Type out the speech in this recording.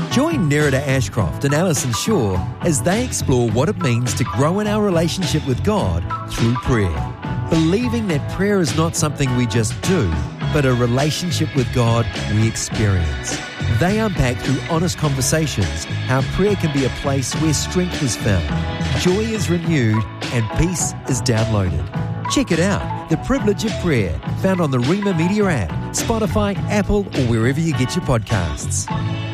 Join Nerida Ashcroft and Alison Shaw as they explore what it means to grow in our relationship with God through prayer, believing that prayer is not something we just do, but a relationship with God we experience. They unpack through honest conversations how prayer can be a place where strength is found, joy is renewed, and peace is downloaded. Check it out, The Privilege of Prayer, found on the Rhema Media app, Spotify, Apple, or wherever you get your podcasts.